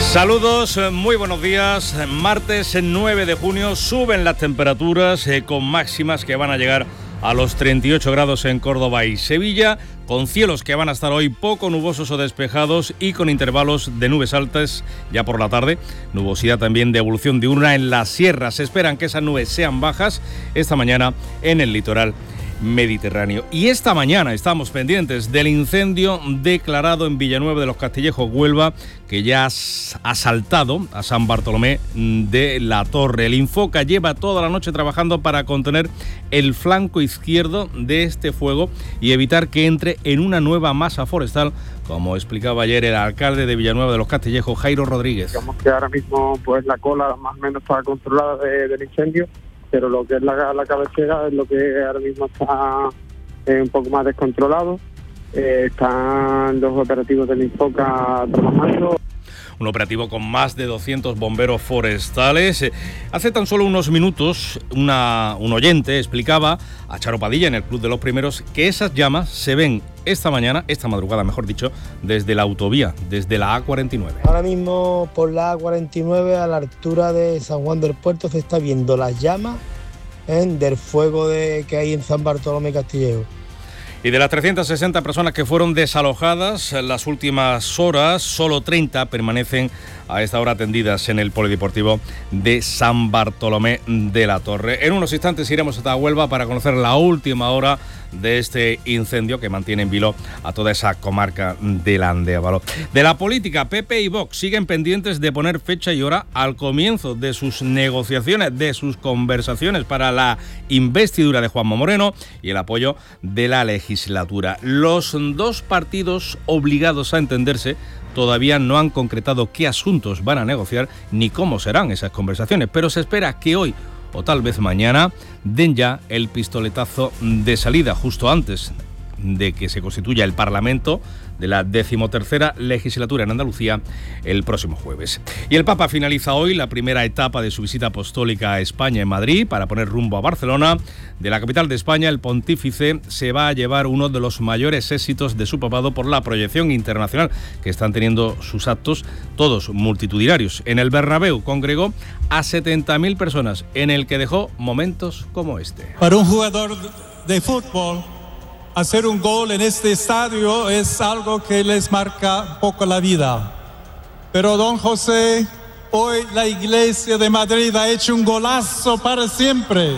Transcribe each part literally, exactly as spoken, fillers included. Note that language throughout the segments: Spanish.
Saludos, muy buenos días. Martes nueve de junio suben las temperaturas eh, con máximas que van a llegar a los treinta y ocho grados en Córdoba y Sevilla, con cielos que van a estar hoy poco nubosos o despejados y con intervalos de nubes altas ya por la tarde. Nubosidad también de evolución diurna en la sierra. Se esperan que esas nubes sean bajas esta mañana en el litoral mediterráneo. Y esta mañana estamos pendientes del incendio declarado en Villanueva de los Castillejos, Huelva, que ya ha saltado a San Bartolomé de la Torre. El Infoca lleva toda la noche trabajando para contener el flanco izquierdo de este fuego y evitar que entre en una nueva masa forestal, como explicaba ayer el alcalde de Villanueva de los Castillejos, Jairo Rodríguez. Digamos que ahora mismo pues la cola más o menos está controlada de, del incendio, pero lo que es la, la cabecera es lo que ahora mismo está eh, un poco más descontrolado. Eh, están los operativos del Infoca trabajando. Un operativo con más de doscientos bomberos forestales. Hace tan solo unos minutos una, un oyente explicaba a Charo Padilla en el Club de los Primeros que esas llamas se ven esta mañana, esta madrugada mejor dicho, desde la autovía, desde la A cuarenta y nueve. Ahora mismo por la A cuarenta y nueve a la altura de San Juan del Puerto se está viendo las llamas ¿eh? del fuego de, que hay en San Bartolomé Castillejo. Y de las trescientas sesenta personas que fueron desalojadas en las últimas horas, solo treinta permanecen a esta hora atendidas en el Polideportivo de San Bartolomé de la Torre. En unos instantes iremos hasta Huelva para conocer la última hora de este incendio que mantiene en vilo a toda esa comarca del Andévalo. De la política, P P y Vox siguen pendientes de poner fecha y hora al comienzo de sus negociaciones, de sus conversaciones para la investidura de Juanma Moreno y el apoyo de la legislatura. Los dos partidos obligados a entenderse todavía no han concretado qué asuntos van a negociar ni cómo serán esas conversaciones, pero se espera que hoy o tal vez mañana den ya el pistoletazo de salida justo antes de que se constituya el Parlamento de la decimotercera legislatura en Andalucía el próximo jueves. Y el Papa finaliza hoy la primera etapa de su visita apostólica a España en Madrid para poner rumbo a Barcelona. De la capital de España, el pontífice se va a llevar uno de los mayores éxitos de su papado por la proyección internacional que están teniendo sus actos, todos multitudinarios. En el Bernabéu congregó a setenta mil personas, en el que dejó momentos como este. Para un jugador de fútbol, hacer un gol en este estadio es algo que les marca un poco la vida. Pero don José, hoy la Iglesia de Madrid ha hecho un golazo para siempre.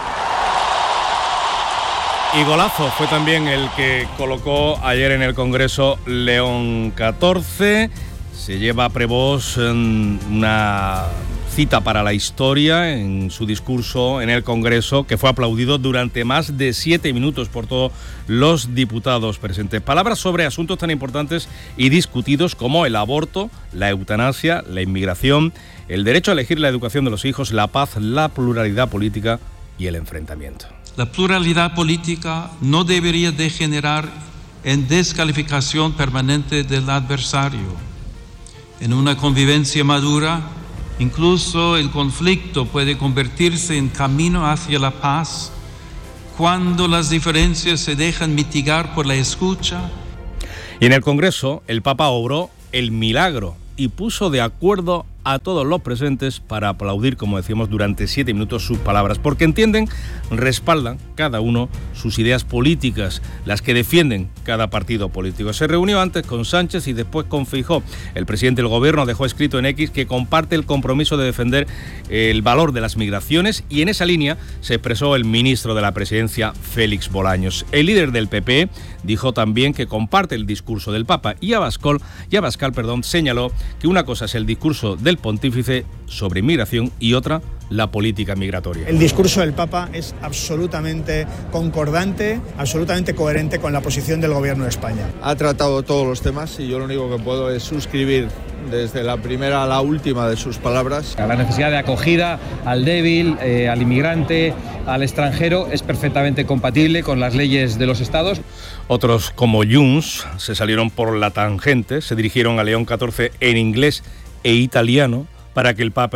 Y golazo fue también el que colocó ayer en el Congreso León catorce. Se lleva Prevost una cita para la historia en su discurso en el Congreso, que fue aplaudido durante más de siete minutos por todos los diputados presentes. Palabras sobre asuntos tan importantes y discutidos como el aborto, la eutanasia, la inmigración, el derecho a elegir la educación de los hijos, la paz, la pluralidad política y el enfrentamiento. La pluralidad política no debería degenerar en descalificación permanente del adversario. En una convivencia madura, incluso el conflicto puede convertirse en camino hacia la paz cuando las diferencias se dejan mitigar por la escucha. Y en el Congreso, el Papa obró el milagro y puso de acuerdo a todos los presentes para aplaudir, como decíamos, durante siete minutos sus palabras, porque entienden, respaldan cada uno sus ideas políticas, las que defienden cada partido político. Se reunió antes con Sánchez y después con Feijóo. El presidente del Gobierno dejó escrito en X que comparte el compromiso de defender el valor de las migraciones y en esa línea se expresó el ministro de la Presidencia, Félix Bolaños. El líder del P P dijo también que comparte el discurso del Papa y Abascal, y Abascal, perdón, señaló que una cosa es el discurso del pontífice sobre inmigración y otra la política migratoria. El discurso del Papa es absolutamente concordante, absolutamente coherente con la posición del Gobierno de España. Ha tratado todos los temas y yo lo único que puedo es suscribir desde la primera a la última de sus palabras. La necesidad de acogida al débil, eh, al inmigrante, al extranjero es perfectamente compatible con las leyes de los estados. Otros, como Junts, se salieron por la tangente, se dirigieron a León catorce en inglés e italiano para que el Papa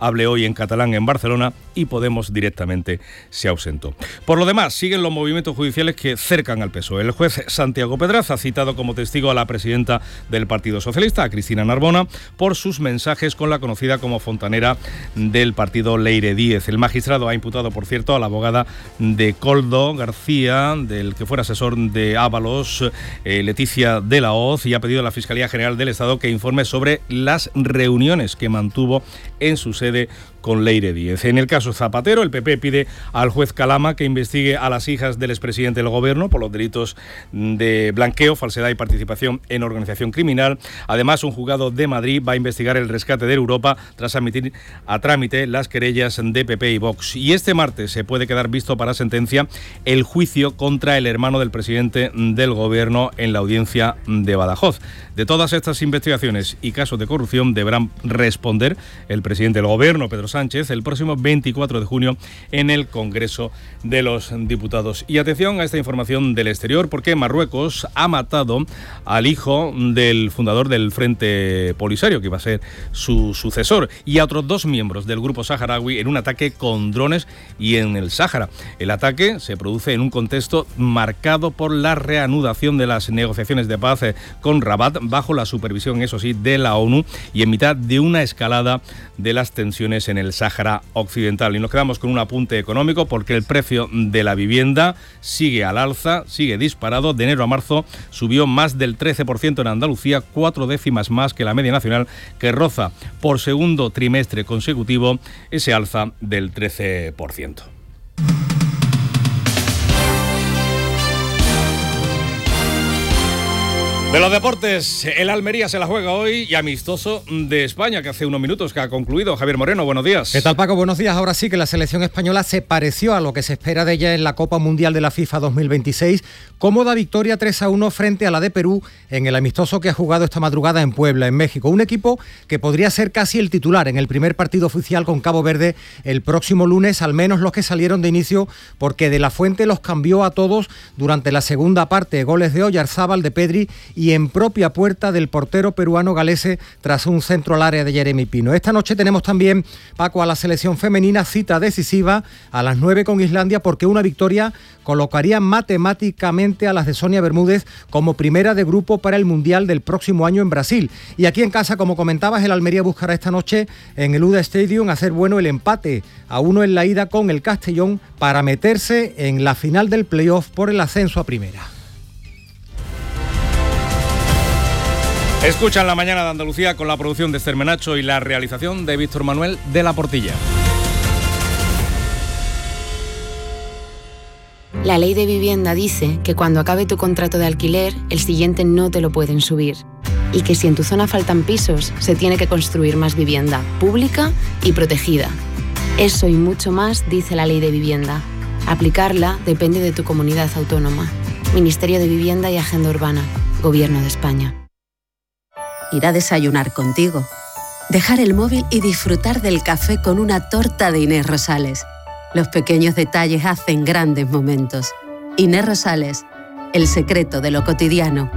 hable hoy en catalán en Barcelona y Podemos directamente se ausentó. Por lo demás, siguen los movimientos judiciales que cercan al P S O E. El juez Santiago Pedraz ha citado como testigo a la presidenta del Partido Socialista, a Cristina Narbona, por sus mensajes con la conocida como fontanera del partido Leire Díez. El magistrado ha imputado, por cierto, a la abogada de Koldo García, del que fuera asesor de Ábalos, eh, Leticia de la Hoz, y ha pedido a la Fiscalía General del Estado que informe sobre las reuniones que mantuvo en su sede con Leire Díez. En el caso Zapatero, el P P pide al juez Calama que investigue a las hijas del expresidente del Gobierno por los delitos de blanqueo, falsedad y participación en organización criminal. Además, un juzgado de Madrid va a investigar el rescate de Europa tras admitir a trámite las querellas de P P y Vox. Y este martes se puede quedar visto para sentencia el juicio contra el hermano del presidente del Gobierno en la audiencia de Badajoz. De todas estas investigaciones y casos de corrupción deberán responder el presidente del Gobierno, Pedro Sánchez, el próximo veinticuatro de junio en el Congreso de los Diputados. Y atención a esta información del exterior, porque Marruecos ha matado al hijo del fundador del Frente Polisario, que iba a ser su sucesor, y a otros dos miembros del grupo saharaui en un ataque con drones y en el Sáhara. El ataque se produce en un contexto marcado por la reanudación de las negociaciones de paz con Rabat, bajo la supervisión, eso sí, de la ONU, y en mitad de una escalada de las tensiones en el Sáhara Occidental. Y nos quedamos con un apunte económico, porque el precio de la vivienda sigue al alza, sigue disparado. De enero a marzo subió más del trece por ciento en Andalucía, cuatro décimas más que la media nacional, que roza por segundo trimestre consecutivo ese alza del trece por ciento. De los deportes, el Almería se la juega hoy y amistoso de España, que hace unos minutos que ha concluido. Javier Moreno, buenos días. ¿Qué tal, Paco? Buenos días. Ahora sí que la selección española se pareció a lo que se espera de ella en la Copa Mundial de la FIFA dos mil veintiséis. Cómoda victoria tres a uno frente a la de Perú en el amistoso que ha jugado esta madrugada en Puebla, en México. Un equipo que podría ser casi el titular en el primer partido oficial con Cabo Verde el próximo lunes, al menos los que salieron de inicio, porque De La Fuente los cambió a todos durante la segunda parte. Goles de Oyarzábal, de Pedri y en propia puerta del portero peruano Galese tras un centro al área de Jeremy Pino. Esta noche tenemos también, Paco, a la selección femenina, cita decisiva a las nueve con Islandia, porque una victoria colocaría matemáticamente a las de Sonia Bermúdez como primera de grupo para el Mundial del próximo año en Brasil. Y aquí en casa, como comentabas, el Almería buscará esta noche en el U D A Stadium hacer bueno el empate a uno en la ida con el Castellón para meterse en la final del playoff por el ascenso a primera. Escuchan La Mañana de Andalucía con la producción de Esther Menacho y la realización de Víctor Manuel de la Portilla. La ley de vivienda dice que cuando acabe tu contrato de alquiler, el siguiente no te lo pueden subir. Y que si en tu zona faltan pisos, se tiene que construir más vivienda, pública y protegida. Eso y mucho más dice la ley de vivienda. Aplicarla depende de tu comunidad autónoma. Ministerio de Vivienda y Agenda Urbana. Gobierno de España. Ir a desayunar contigo, dejar el móvil y disfrutar del café con una torta de Inés Rosales. Los pequeños detalles hacen grandes momentos. Inés Rosales, el secreto de lo cotidiano.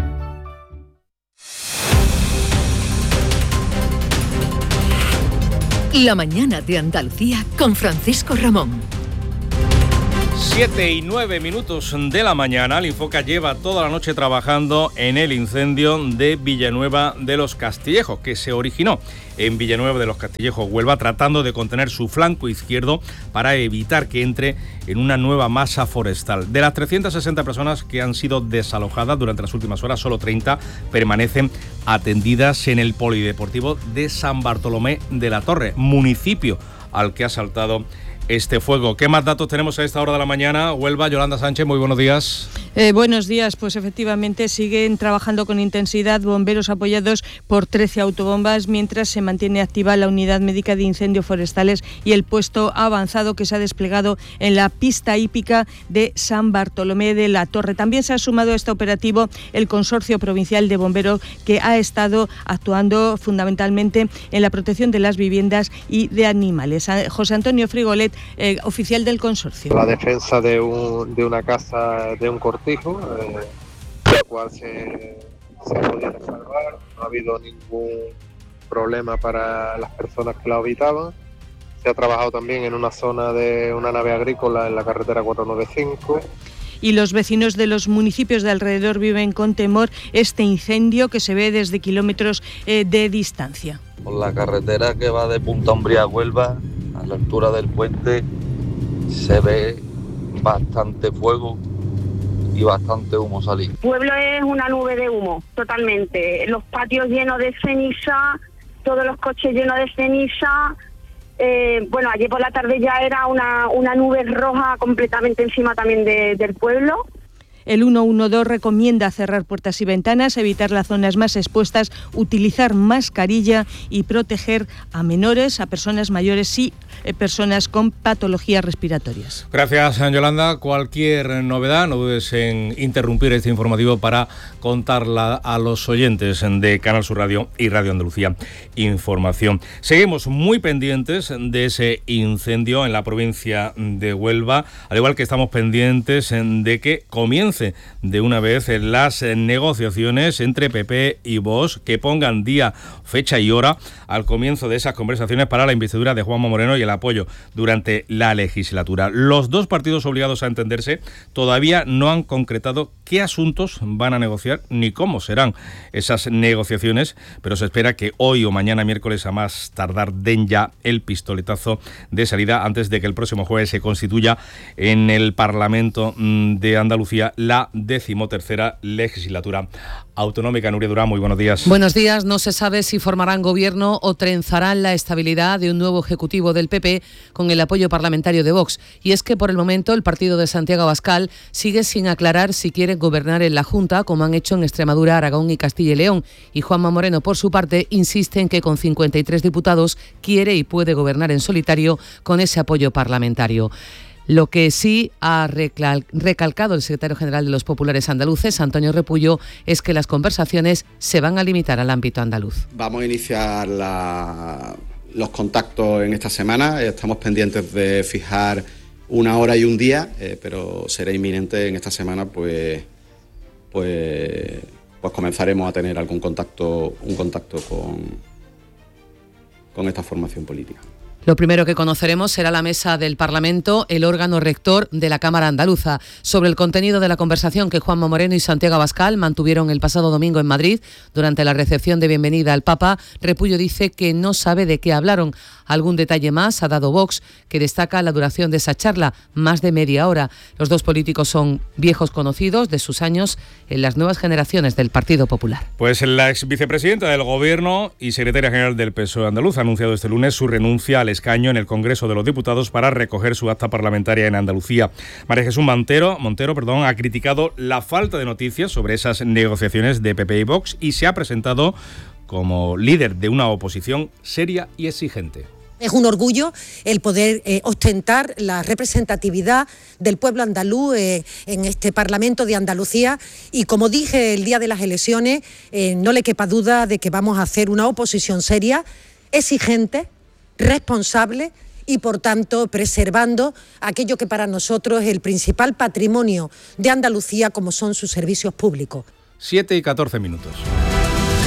La Mañana de Andalucía con Francisco Ramón. Siete y nueve minutos de la mañana. El Infoca lleva toda la noche trabajando en el incendio de Villanueva de los Castillejos, que se originó en Villanueva de los Castillejos, Huelva, tratando de contener su flanco izquierdo para evitar que entre en una nueva masa forestal. De las trescientas sesenta personas que han sido desalojadas durante las últimas horas, solo treinta permanecen atendidas en el Polideportivo de San Bartolomé de la Torre, municipio al que ha saltado este fuego. ¿Qué más datos tenemos a esta hora de la mañana? Huelva, Yolanda Sánchez, muy buenos días. Eh, buenos días, pues efectivamente siguen trabajando con intensidad bomberos apoyados por trece autobombas, mientras se mantiene activa la unidad médica de incendios forestales y el puesto avanzado que se ha desplegado en la pista hípica de San Bartolomé de la Torre. También se ha sumado a este operativo el Consorcio Provincial de Bomberos, que ha estado actuando fundamentalmente en la protección de las viviendas y de animales. José Antonio Frigolet, Eh, oficial del consorcio. La defensa de, un, de una casa, de un cortijo, eh, la cual se, se ha podido salvar, no ha habido ningún problema para las personas que la habitaban Se ha trabajado también en una zona de una nave agrícola en la carretera cuatrocientos noventa y cinco. Y los vecinos de los municipios de alrededor viven con temor este incendio que se ve desde kilómetros eh, de distancia. Por la carretera que va de Punta Umbría a Huelva, a la altura del puente, se ve bastante fuego y bastante humo salir. El pueblo es una nube de humo, totalmente. Los patios llenos de ceniza, todos los coches llenos de ceniza. Eh, bueno, ayer por la tarde ya era una, una nube roja completamente encima también de, del pueblo. El ciento doce recomienda cerrar puertas y ventanas, evitar las zonas más expuestas, utilizar mascarilla y proteger a menores, a personas mayores y eh, personas con patologías respiratorias. Gracias, Yolanda. Cualquier novedad, no dudes en interrumpir este informativo para contarla a los oyentes de Canal Sur Radio y Radio Andalucía Información. Seguimos muy pendientes de ese incendio en la provincia de Huelva, al igual que estamos pendientes de que comience de una vez las negociaciones entre P P y Vox, que pongan día, fecha y hora al comienzo de esas conversaciones para la investidura de Juanma Moreno y el apoyo durante la legislatura. Los dos partidos obligados a entenderse todavía no han concretado qué asuntos van a negociar ni cómo serán esas negociaciones, pero se espera que hoy o mañana miércoles a más tardar den ya el pistoletazo de salida antes de que el próximo jueves se constituya en el Parlamento de Andalucía la decimotercera legislatura autonómica. Nuria Durán, muy buenos días. Buenos días. No se sabe si formarán gobierno o trenzarán la estabilidad de un nuevo ejecutivo del P P con el apoyo parlamentario de Vox. Y es que por el momento el partido de Santiago Abascal sigue sin aclarar si quiere gobernar en la Junta, como han hecho en Extremadura, Aragón y Castilla y León. Y Juanma Moreno, por su parte, insiste en que con cincuenta y tres diputados quiere y puede gobernar en solitario con ese apoyo parlamentario. Lo que sí ha recalcado el secretario general de los populares andaluces, Antonio Repullo, es que las conversaciones se van a limitar al ámbito andaluz. Vamos a iniciar la, los contactos en esta semana. Estamos pendientes de fijar una hora y un día, eh, pero será inminente en esta semana, pues, pues, pues comenzaremos a tener algún contacto, un contacto con, con esta formación política. Lo primero que conoceremos será la mesa del Parlamento, el órgano rector de la Cámara Andaluza. Sobre el contenido de la conversación que Juanma Moreno y Santiago Abascal mantuvieron el pasado domingo en Madrid durante la recepción de bienvenida al Papa, Repullo dice que no sabe de qué hablaron. Algún detalle más ha dado Vox, que destaca la duración de esa charla, más de media hora. Los dos políticos son viejos conocidos de sus años en las nuevas generaciones del Partido Popular. Pues la ex vicepresidenta del Gobierno y secretaria general del P S O E andaluz ha anunciado este lunes su renuncia al escaño en el Congreso de los Diputados para recoger su acta parlamentaria en Andalucía. María Jesús Montero, Montero perdón, ha criticado la falta de noticias sobre esas negociaciones de P P y Vox y se ha presentado como líder de una oposición seria y exigente. Es un orgullo el poder eh, ostentar la representatividad del pueblo andaluz eh, en este Parlamento de Andalucía y, como dije el día de las elecciones, eh, no le quepa duda de que vamos a hacer una oposición seria, exigente, responsable y, por tanto, preservando aquello que para nosotros es el principal patrimonio de Andalucía, como son sus servicios públicos. siete y catorce minutos.